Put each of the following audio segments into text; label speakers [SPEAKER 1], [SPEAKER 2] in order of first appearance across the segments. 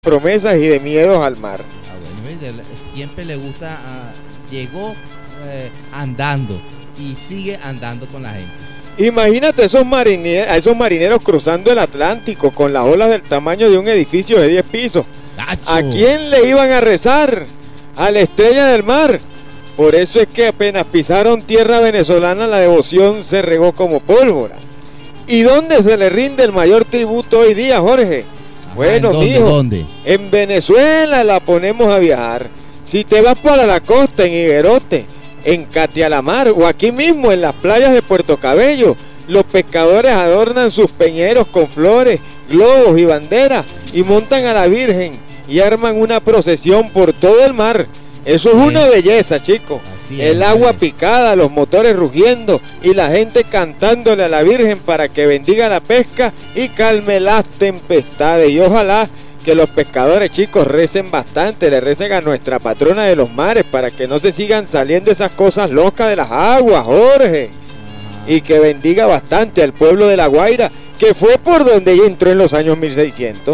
[SPEAKER 1] promesas y de miedos al mar.
[SPEAKER 2] Bueno, siempre le gusta, llegó andando y sigue andando con la gente.
[SPEAKER 1] Imagínate a esos marineros cruzando el Atlántico con las olas del tamaño de un edificio de 10 pisos.
[SPEAKER 2] ¡Tacho!
[SPEAKER 1] ¿A quién le iban a rezar? A la estrella del mar. Por eso es que apenas pisaron tierra venezolana, la devoción se regó como pólvora. ¿Y dónde se le rinde el mayor tributo hoy día, Jorge?
[SPEAKER 2] Ajá,
[SPEAKER 1] Bueno, mijo,
[SPEAKER 2] ¿dónde?
[SPEAKER 1] En Venezuela la ponemos a viajar. Si te vas para la costa, en Higuerote, en Catialamar o aquí mismo en las playas de Puerto Cabello, los pescadores adornan sus peñeros con flores, globos y banderas y montan a la Virgen y arman una procesión por todo el mar. Eso es una belleza, chicos. El agua picada, los motores rugiendo y la gente cantándole a la Virgen para que bendiga la pesca y calme las tempestades. Y ojalá que los pescadores, chicos, recen bastante, le recen a nuestra patrona de los mares para que no se sigan saliendo esas cosas locas de las aguas, Jorge. Y que bendiga bastante al pueblo de La Guaira, que fue por donde ella entró en los años 1600.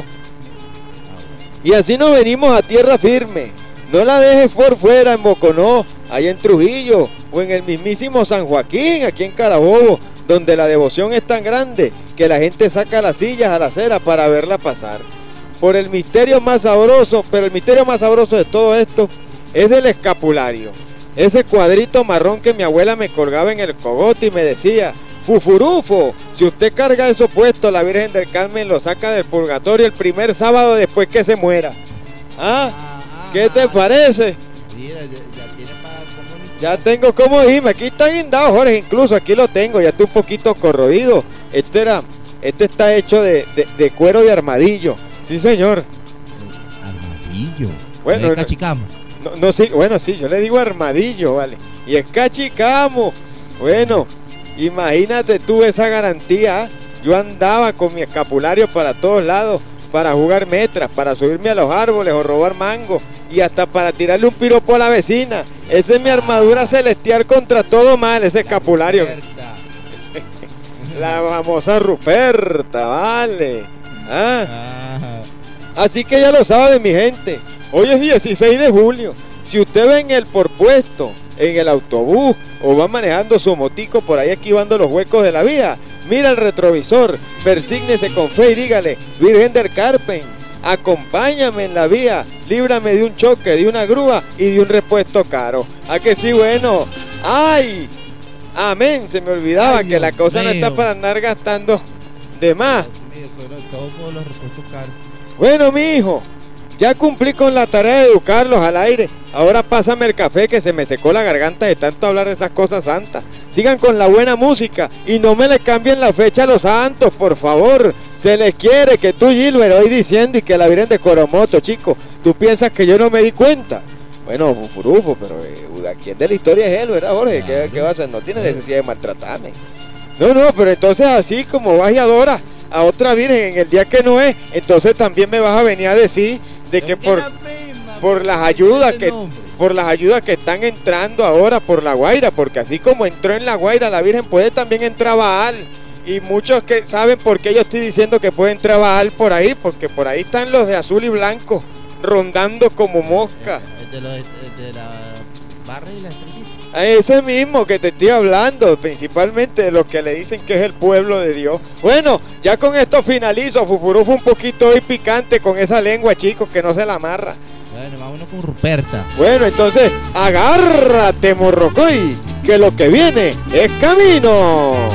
[SPEAKER 1] Y así nos venimos a tierra firme. No la dejes por fuera en Boconó, allá en Trujillo, o en el mismísimo San Joaquín, aquí en Carabobo, donde la devoción es tan grande que la gente saca las sillas a la acera para verla pasar. Por el misterio más sabroso, pero el misterio más sabroso de todo esto es el escapulario. Ese cuadrito marrón que mi abuela me colgaba en el cogote y me decía: Fufurufo, si usted carga eso puesto, la Virgen del Carmen lo saca del purgatorio el primer sábado después que se muera. ¿Qué te parece?
[SPEAKER 2] Mira, ya tiene para comunicar.
[SPEAKER 1] Ya tengo como irme. Aquí está guindado, Jorge. Incluso aquí lo tengo. Ya está un poquito corroído. Este está hecho de cuero de armadillo. Sí, señor.
[SPEAKER 2] Armadillo.
[SPEAKER 1] Bueno,
[SPEAKER 2] ¿Es cachicamo?
[SPEAKER 1] No, sí. Bueno, sí. Yo le digo armadillo, vale. Y es cachicamo. Bueno, imagínate tú esa garantía. Yo andaba con mi escapulario para todos lados, para jugar metras, para subirme a los árboles o robar mango y hasta para tirarle un piropo a la vecina. Esa es mi armadura celestial contra todo mal, ese escapulario. La famosa Ruperta, vale. Así que ya lo saben, mi gente. Hoy es 16 de julio. Si usted ve en el porpuesto, en el autobús o va manejando su motico por ahí esquivando los huecos de la vía, mira el retrovisor, persígnese con fe y dígale: Virgen del Carmen, acompáñame en la vía, líbrame de un choque, de una grúa y de un repuesto caro. ¿A que sí? Bueno, ¡ay! Amén, se me olvidaba que la cosa no está para andar gastando de más.
[SPEAKER 2] Todos los repuestos caros.
[SPEAKER 1] Bueno, mi hijo, ya cumplí con la tarea de educarlos al aire. Ahora pásame el café, que se me secó la garganta de tanto hablar de esas cosas santas. Sigan con la buena música y no me le cambien la fecha a los santos, por favor. Se les quiere, que tú, Gilbert, hoy diciendo y que la Virgen de Coromoto, chico. ¿Tú piensas que yo no me di cuenta? Bueno, Fufurufo, pero ¿quién de la historia es él, verdad, Jorge? ¿Qué va a hacer? No tiene necesidad de maltratarme. No, pero entonces así como vas y adoras a otra virgen en el día que no es, entonces también me vas a venir a decir de que por las ayudas que están entrando ahora por La Guaira, porque así como entró en La Guaira la Virgen, puede también entrar a Baal. Y muchos que saben por qué yo estoy diciendo que puede entrar a Baal por ahí, porque por ahí están los de azul y blanco rondando como mosca.
[SPEAKER 2] De la barra y la estrellita.
[SPEAKER 1] A ese mismo que te estoy hablando, principalmente de los que le dicen que es el pueblo de Dios. Bueno, ya con esto finalizo. Fufurufo un poquito hoy picante con esa lengua, chicos, que no se la amarra.
[SPEAKER 2] Bueno, vámonos con Ruperta.
[SPEAKER 1] Bueno, entonces, agárrate, morrocoy, que lo que viene es camino.